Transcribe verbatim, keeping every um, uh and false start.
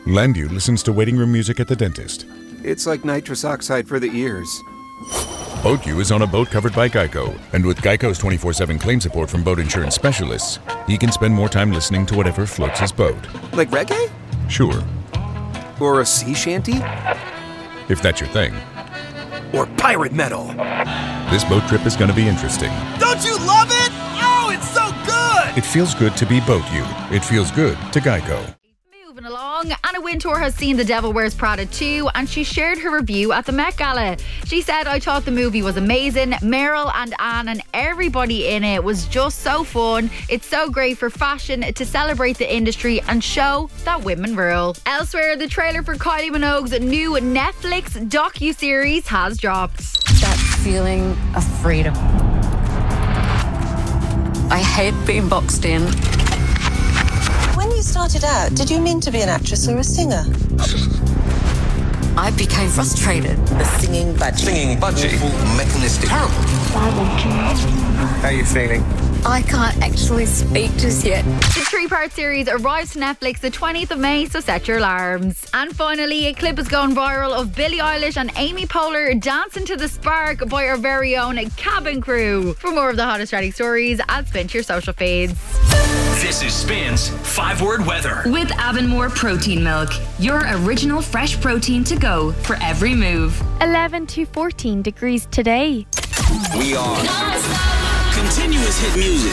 Landu listens to waiting room music at the dentist. It's like nitrous oxide for the ears. BoatU is on a boat covered by Geico, and with Geico's twenty-four seven claim support from boat insurance specialists, he can spend more time listening to whatever floats his boat. Like reggae? Sure, Or a sea shanty? if that's your thing. Or pirate metal? This boat trip is going to be interesting. Don't you love it? Oh, it's so good! It feels good to be BoatU. It feels good to Geico. Moving along, Anna Wintour has seen The Devil Wears Prada two, and she shared her review at the Met Gala. She said, "I thought the movie was amazing. Meryl and Anne and everybody in it was just so fun. It's so great for fashion to celebrate the industry and show that women rule." Elsewhere, the trailer for Kylie Minogue's new Netflix docu-series has dropped. That feeling of freedom. I hate being boxed in. When you started out, did you mean to be an actress or a singer? I became frustrated. The singing budgie. Singing budgie. Awful, mechanistic. Terrible. How are you feeling? I can't actually speak just yet. The three-part series arrives to Netflix the twentieth of May, so set your alarms. And finally, a clip has gone viral of Billie Eilish and Amy Poehler dancing to The Spark by our very own Cabin Crew. For more of the hottest trending stories, add Spin to your social feeds. This is Spin's five-word weather. With Avonmore Protein Milk, your original fresh protein to go for every move. eleven to fourteen degrees today. We are continuous hit music.